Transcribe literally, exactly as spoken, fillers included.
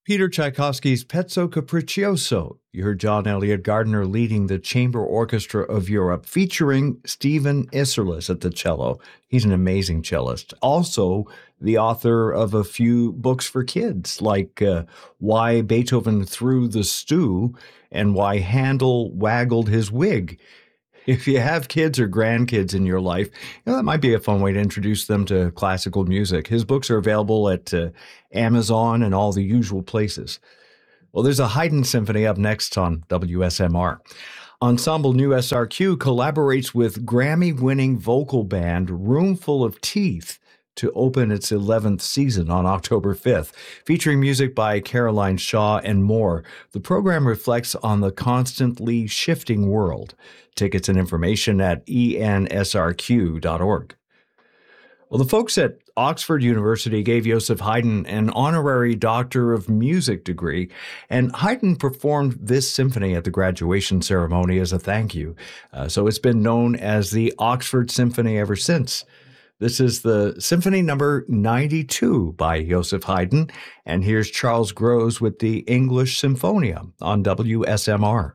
Peter Tchaikovsky's Pezzo Capriccioso. You heard John Elliott Gardner leading the Chamber Orchestra of Europe, featuring Stephen Isserlis at the cello. He's an amazing cellist. Also, the author of a few books for kids, like uh, Why Beethoven Threw the Stew and Why Handel Waggled His Wig. If you have kids or grandkids in your life, you know, that might be a fun way to introduce them to classical music. His books are available at uh, Amazon and all the usual places. Well, there's a Haydn symphony up next on W S M R. Ensemble New S R Q collaborates with Grammy-winning vocal band Roomful of Teeth to open its eleventh season on October fifth, featuring music by Caroline Shaw and more. The program reflects on the constantly shifting world. Tickets and information at E N S R Q dot org. Well, the folks at Oxford University gave Joseph Haydn an honorary Doctor of Music degree, and Haydn performed this symphony at the graduation ceremony as a thank you. Uh, so it's been known as the Oxford Symphony ever since. This is the Symphony number ninety-two by Joseph Haydn, and here's Charles Grosz with the English Symphonia on W S M R.